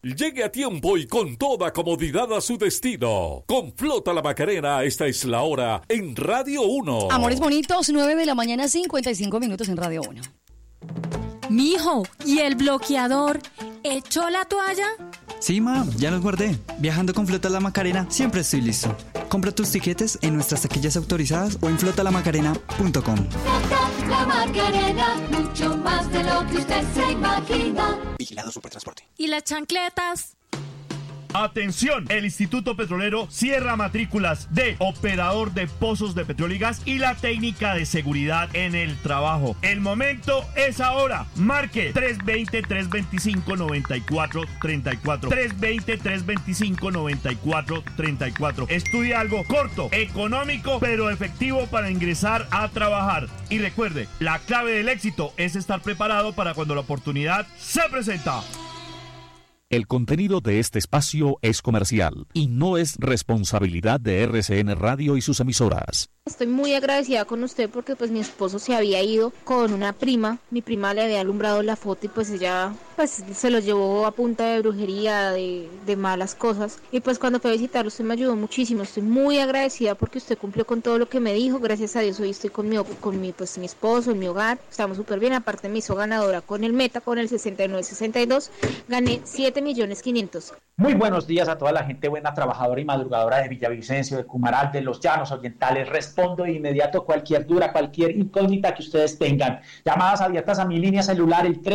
Llegue a tiempo y con toda comodidad a su destino. Con Flota La Macarena, esta es la hora en Radio 1. Amores bonitos, 9 de la mañana, 55 minutos en Radio 1. Mijo, ¿y el bloqueador? ¿Echó la toalla? Sí, ma, ya los guardé. Viajando con Flota La Macarena, siempre estoy listo. Compra tus tiquetes en nuestras taquillas autorizadas o en flotalamacarena.com. Flota La Macarena, mucho más de lo que usted se imagina. Vigilado Supertransporte. ¿Y las chancletas? Atención, el Instituto Petrolero cierra matrículas de operador de pozos de petróleo y gas y la técnica de seguridad en el trabajo. El momento es ahora. Marque 320-325-9434. 320-325-9434. Estudia algo corto, económico, pero efectivo para ingresar a trabajar. Y recuerde, la clave del éxito es estar preparado para cuando la oportunidad se presenta. El contenido de este espacio es comercial y no es responsabilidad de RCN Radio y sus emisoras. Estoy muy agradecida con usted porque pues mi esposo se había ido con una prima. Mi prima le había alumbrado la foto y pues ella pues se los llevó a punta de brujería, de malas cosas. Y pues cuando fue a visitarlo usted me ayudó muchísimo. Estoy muy agradecida porque usted cumplió con todo lo que me dijo. Gracias a Dios hoy estoy con mi esposo, en mi hogar. Estamos súper bien. Aparte me hizo ganadora con el Meta, con el 6962. Gané 7.500.000. Muy buenos días a toda la gente buena, trabajadora y madrugadora de Villavicencio, de Cumaral, de los Llanos Orientales. Respondo de inmediato cualquier duda, cualquier incógnita que ustedes tengan. Llamadas abiertas a mi línea celular, el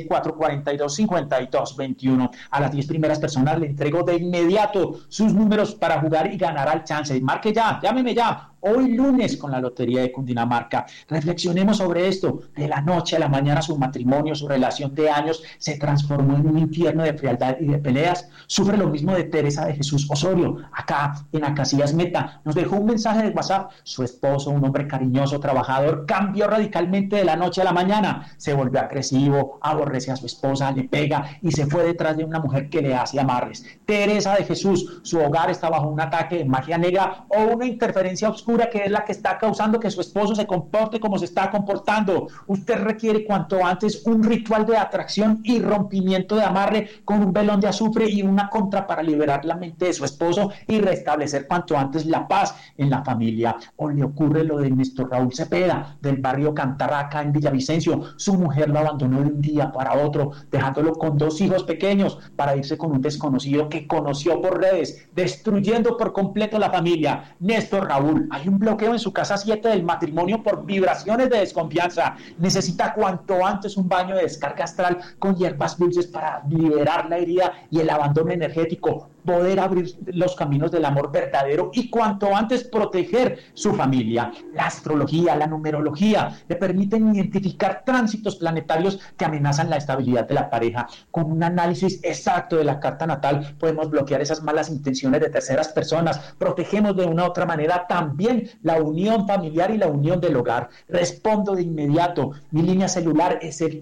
313-442-5221. A las 10 primeras personas le entrego de inmediato sus números para jugar y ganar al chance. Marque ya, llámeme ya. Hoy lunes con la Lotería de Cundinamarca. Reflexionemos sobre esto. De la noche a la mañana su matrimonio, su relación de años se transformó en un infierno de frialdad y de peleas. Sufre lo mismo de Teresa de Jesús Osorio. Acá en Acacias Meta nos dejó un mensaje de WhatsApp. Su esposo, un hombre cariñoso, trabajador, cambió radicalmente de la noche a la mañana. Se volvió agresivo, aborrece a su esposa, le pega y se fue detrás de una mujer que le hace amarres. Teresa de Jesús, su hogar está bajo un ataque de magia negra o una interferencia oscura que es la que está causando que su esposo se comporte como se está comportando. Usted requiere cuanto antes un ritual de atracción y rompimiento de amarre con un velón de azufre y una contra para liberar la mente de su esposo y restablecer cuanto antes la paz en la familia. O le ocurre lo de Néstor Raúl Cepeda, del barrio Cantarraca en Villavicencio. Su mujer lo abandonó de un día para otro, dejándolo con 2 hijos pequeños para irse con un desconocido que conoció por redes, destruyendo por completo la familia. Néstor Raúl, hay un bloqueo en su casa 7 del matrimonio por vibraciones de desconfianza. Necesita cuanto antes un baño de descarga astral con hierbas dulces para liberar la herida y el abandono energético, poder abrir los caminos del amor verdadero y cuanto antes proteger su familia. La astrología, la numerología le permiten identificar tránsitos planetarios que amenazan la estabilidad de la pareja. Con un análisis exacto de la carta natal podemos bloquear esas malas intenciones de terceras personas. Protegemos de una u otra manera también la unión familiar y la unión del hogar. Respondo de inmediato. Mi línea celular es el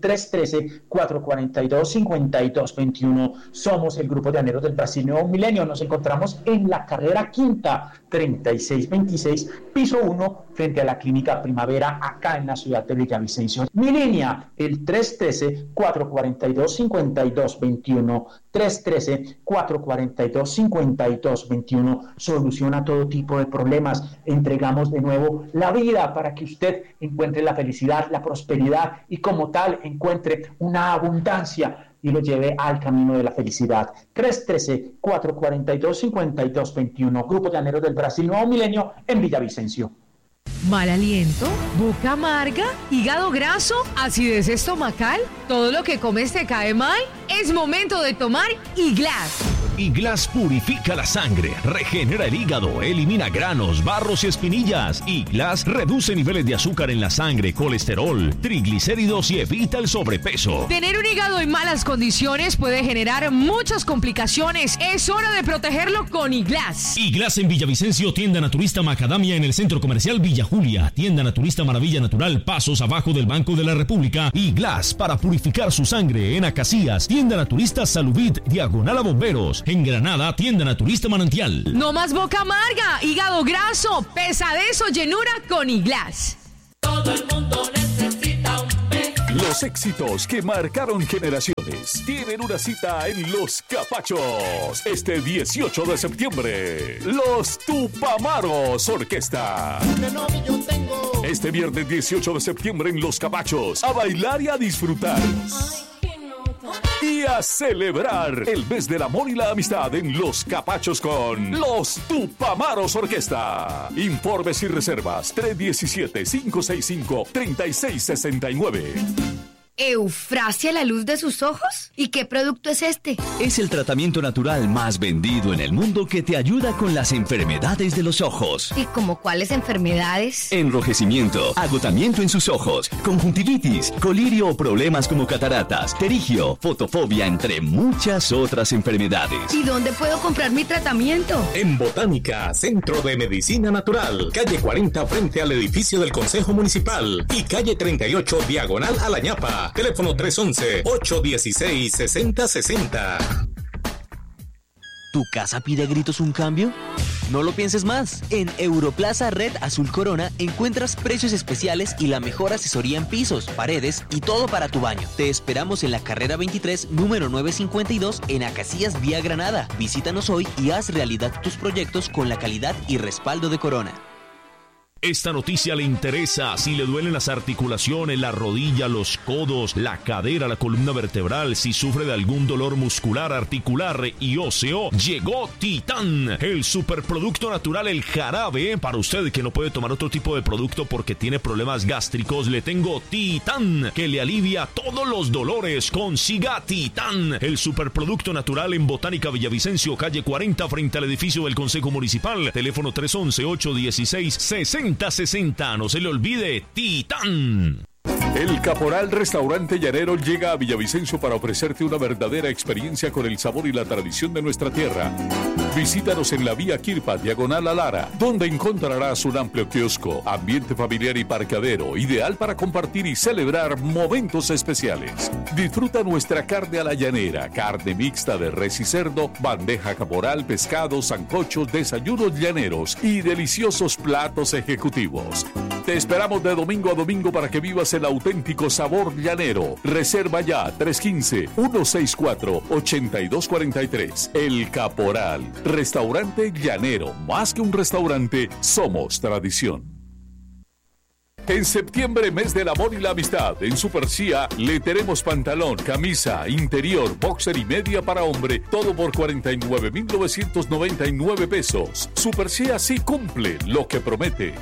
313-442-5221. Somos el Grupo de Llaneros del Brasil Nuevo Milenio. Nos encontramos en la carrera quinta 3626, piso 1, frente a la Clínica Primavera, acá en la ciudad de Villavicencio. Mi línea, el 313-442-5221. 313-442-5221. Soluciona todo tipo de problemas. Entregamos de nuevo la vida para que usted encuentre la felicidad, la prosperidad y como tal encuentre una abundancia y lo lleve al camino de la felicidad. 313-442-5221. Grupo Llaneros del Brasil Nuevo Milenio en Villavicencio. ¿Mal aliento? ¿Boca amarga? ¿Hígado graso? ¿Acidez estomacal? ¿Todo lo que comes te cae mal? Es momento de tomar Iglas. Iglas purifica la sangre, regenera el hígado, elimina granos, barros y espinillas. Iglas reduce niveles de azúcar en la sangre, colesterol, triglicéridos y evita el sobrepeso. Tener un hígado en malas condiciones puede generar muchas complicaciones. Es hora de protegerlo con Iglas. Iglas en Villavicencio, tienda naturista Macadamia en el Centro Comercial Villa Julia, tienda naturista Maravilla Natural, pasos abajo del Banco de la República. Iglas para purificar su sangre en Acacias, tienda naturista Salubit, diagonal a Bomberos. En Granada, tienda naturista Manantial. No más boca amarga, hígado graso, pesadez o llenura con Iglas. Todo el mundo necesita un pez. Los éxitos que marcaron generaciones. Gratis. Tienen una cita en Los Capachos este 18 de septiembre. Los Tupamaros Orquesta. Este viernes 18 de septiembre en Los Capachos. A bailar y a disfrutar. Y a celebrar el mes del amor y la amistad en Los Capachos con Los Tupamaros Orquesta. Informes y reservas 317-565-3669. ¿Eufrasia la luz de sus ojos? ¿Y qué producto es este? Es el tratamiento natural más vendido en el mundo que te ayuda con las enfermedades de los ojos. ¿Y como cuáles enfermedades? Enrojecimiento, agotamiento en sus ojos, conjuntivitis, colirio o problemas como cataratas, pterigio, fotofobia, entre muchas otras enfermedades. ¿Y dónde puedo comprar mi tratamiento? En Botánica, Centro de Medicina Natural, calle 40 frente al edificio del Consejo Municipal y calle 38 diagonal a La Ñapa. Teléfono 311-816-6060. ¿Tu casa pide a gritos un cambio? No lo pienses más. En Europlaza Red Azul Corona encuentras precios especiales y la mejor asesoría en pisos, paredes y todo para tu baño. Te esperamos en la carrera 23, número 952, en Acacias, Vía Granada. Visítanos hoy y haz realidad tus proyectos con la calidad y respaldo de Corona. Esta noticia le interesa si le duelen las articulaciones, la rodilla, los codos, la cadera, la columna vertebral, si sufre de algún dolor muscular, articular y óseo. Llegó Titán, el superproducto natural, el jarabe. Para usted que no puede tomar otro tipo de producto porque tiene problemas gástricos, le tengo Titán, que le alivia todos los dolores. Consiga Titán, el superproducto natural en Botánica Villavicencio, calle 40, frente al edificio del Consejo Municipal. Teléfono 311-816-6060. No se le olvide, Titán. El Caporal Restaurante Llanero llega a Villavicencio para ofrecerte una verdadera experiencia con el sabor y la tradición de nuestra tierra. Visítanos en la vía Quirpa, diagonal a Lara, donde encontrarás un amplio kiosco, ambiente familiar y parqueadero, ideal para compartir y celebrar momentos especiales. Disfruta nuestra carne a la llanera, carne mixta de res y cerdo, bandeja caporal, pescado, sancochos, desayunos llaneros y deliciosos platos ejecutivos. Te esperamos de domingo a domingo para que vivas el auténtico sabor llanero. Reserva ya 315-164-8243. El Caporal, restaurante llanero. Más que un restaurante, somos tradición. En septiembre, mes del amor y la amistad, en Super Cia le tenemos pantalón, camisa, interior, boxer y media para hombre, todo por 49,999 pesos. Super Cia sí cumple lo que promete.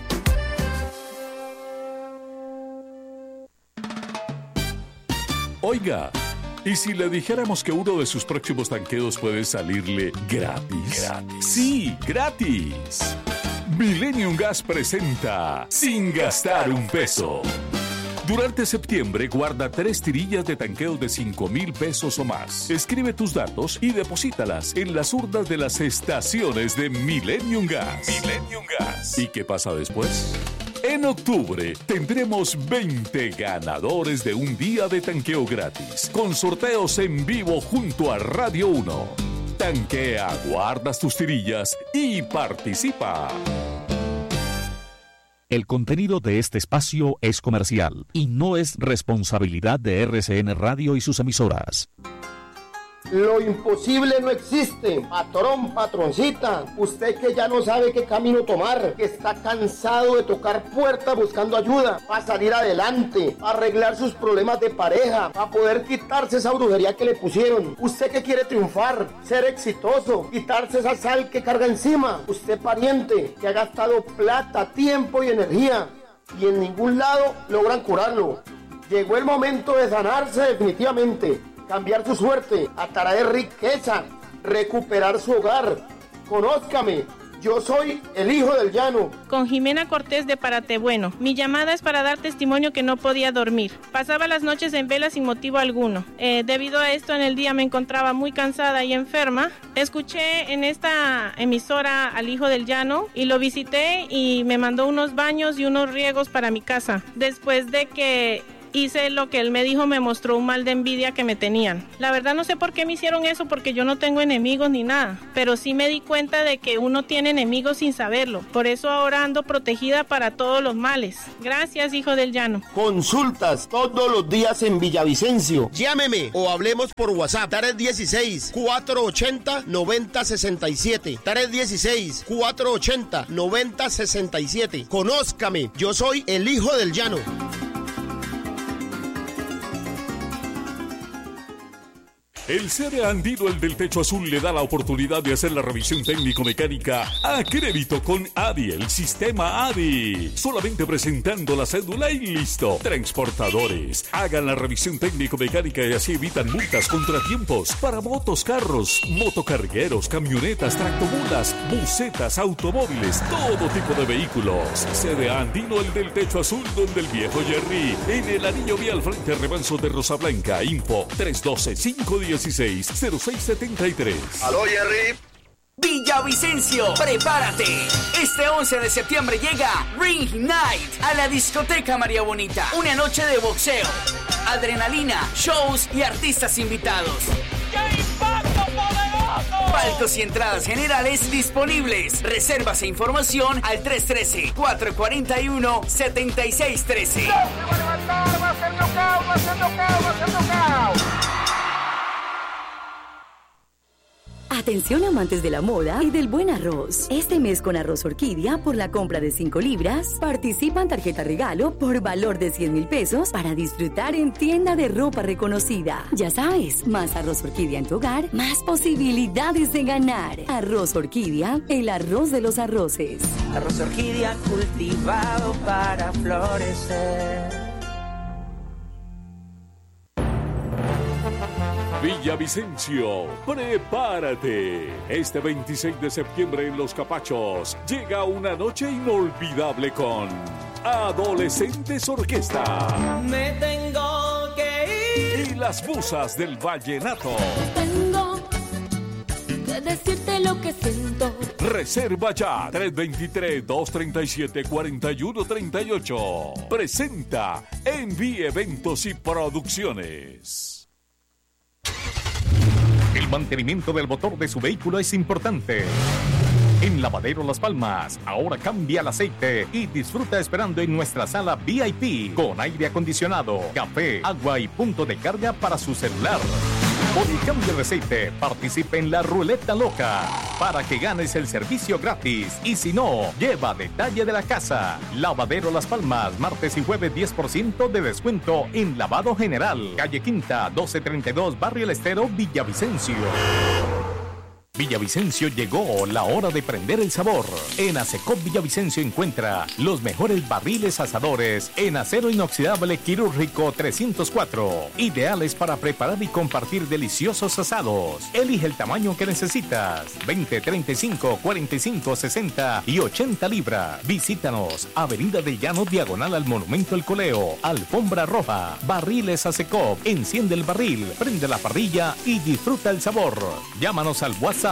Oiga, ¿y si le dijéramos que uno de sus próximos tanqueos puede salirle gratis? Sí, gratis. Millennium Gas presenta Sin Gastar un Peso. Durante septiembre, guarda 3 tirillas de tanqueo de 5,000 pesos o más. Escribe tus datos y deposítalas en las urnas de las estaciones de Millennium Gas. Millennium Gas. ¿Y qué pasa después? En octubre tendremos 20 ganadores de un día de tanqueo gratis, con sorteos en vivo junto a Radio 1. Tanquea, guardas tus tirillas y participa. El contenido de este espacio es comercial y no es responsabilidad de RCN Radio y sus emisoras. Lo imposible no existe. Patrón, patroncita, usted que ya no sabe qué camino tomar, que está cansado de tocar puertas buscando ayuda para salir adelante, para arreglar sus problemas de pareja, para poder quitarse esa brujería que le pusieron. Usted que quiere triunfar, ser exitoso, quitarse esa sal que carga encima. Usted pariente que ha gastado plata, tiempo y energía y en ningún lado logran curarlo. Llegó el momento de sanarse definitivamente. Cambiar su suerte, atraer riqueza, recuperar su hogar. Conózcame, yo soy el hijo del llano. Con Jimena Cortés de Parate Bueno. Mi llamada es para dar testimonio que no podía dormir. Pasaba las noches en vela sin motivo alguno. Debido a esto, en el día me encontraba muy cansada y enferma. Escuché en esta emisora al hijo del llano y lo visité y me mandó unos baños y unos riegos para mi casa. Después de que hice lo que él me dijo, me mostró un mal de envidia que me tenían. La verdad no sé por qué me hicieron eso, porque yo no tengo enemigos ni nada, pero sí me di cuenta de que uno tiene enemigos sin saberlo. Por eso ahora ando protegida para todos los males. Gracias, hijo del llano. Consultas todos los días en Villavicencio. Llámeme o hablemos por WhatsApp. 316-480-9067. 316-480-9067. Conózcame, yo soy el hijo del llano. El CDA Andino, el del techo azul, le da la oportunidad de hacer la revisión técnico-mecánica a crédito con ADI, el sistema ADI. Solamente presentando la cédula y listo. Transportadores, hagan la revisión técnico-mecánica y así evitan multas, contratiempos para motos, carros, motocargueros, camionetas, tractomulas, busetas, automóviles, todo tipo de vehículos. CDA Andino, el del techo azul, donde el viejo Jerry, en el anillo vial frente al remanso de Rosa Blanca. Info 312-516-0673. Aló, Jerry. Villavicencio, prepárate. Este 11 de septiembre llega Ring Night a la discoteca María Bonita. Una noche de boxeo, adrenalina, shows y artistas invitados. ¡Qué impacto poderoso! Palcos y entradas generales disponibles. Reservas e información al 313-441-7613. ¡No se va a levantar! ¡Va a ser knockout! ¡Va a ser knockout! ¡Va a ser knockout! Atención amantes de la moda y del buen arroz. Este mes con Arroz Orquídea, por la compra de 5 libras, participa en tarjeta regalo por valor de 100,000 pesos para disfrutar en tienda de ropa reconocida. Ya sabes, más Arroz Orquídea en tu hogar, más posibilidades de ganar. Arroz Orquídea, el arroz de los arroces. Arroz Orquídea cultivado para florecer. Villavicencio, prepárate. Este 26 de septiembre en Los Capachos llega una noche inolvidable con Adolescentes Orquesta. Me tengo que ir. Y las musas del vallenato. Tengo que decirte lo que siento. Reserva ya 323-237-4138. Presenta Envie Eventos y Producciones. El mantenimiento del motor de su vehículo es importante. En Lavadero Las Palmas, ahora cambia el aceite y disfruta esperando en nuestra sala VIP con aire acondicionado, café, agua y punto de carga para su celular. Por el cambio de aceite, participe en la ruleta loca para que ganes el servicio gratis. Y si no, lleva detalle de la casa. Lavadero Las Palmas, martes y jueves 10% de descuento en lavado general. Calle Quinta, 1232, Barrio El Estero, Villavicencio. Villavicencio llegó la hora de prender el sabor. En Asecop Villavicencio encuentra los mejores barriles asadores en acero inoxidable quirúrgico 304, ideales para preparar y compartir deliciosos asados. Elige el tamaño que necesitas: 20, 35, 45, 60 y 80 libras. Visítanos, Avenida del Llano, diagonal al Monumento El Coleo, alfombra roja. Barriles Asecop, enciende el barril, prende la parrilla y disfruta el sabor. Llámanos al WhatsApp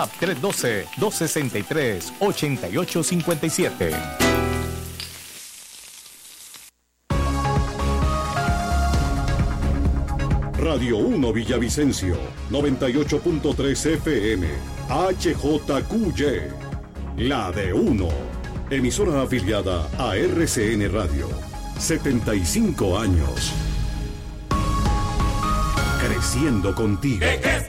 312-263-8857. Radio 1 Villavicencio, 98.3 FM, HJQY, la de 1, emisora afiliada a RCN Radio, 75 años. Creciendo contigo.